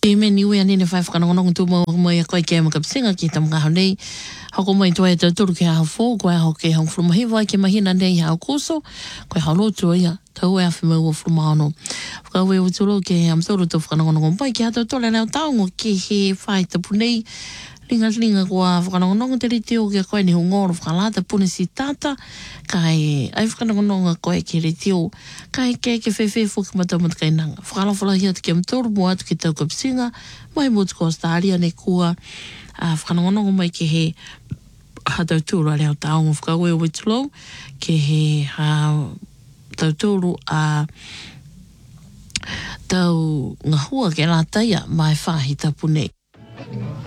E me niwe ane ne whai whakanongonongo tu mai a koe ke ama kapsinga ki tamanga hau nei. Hako mai toa e tauturu ke hau fō, koe hau ke hau whulumahiwa ke mahina nei hau kōso, koe hau lotu ia, tau e awhi mau o whulumahano. Whakaue o tūro ke amtoro tu whakanongonongo mai ki hata tole nao taongo ke he whai tapu nei. Linga kua whakanongonongo te rite o ke koe ni hungoro whakalata pune si tata, kai ai whakanongonongo koe ke rite o, kai ke whewhe fuki matau kai nanga. Whakalawhala hia te ke amtoro mua atu ki tau kapsinga, mai motu ko staria ne kua, whakanongonongo mai ke he hatauturu a reo taongo whakaue o Witulau, ke he tauturu a tau ngahua ke rātaia mai whahi tapu nei.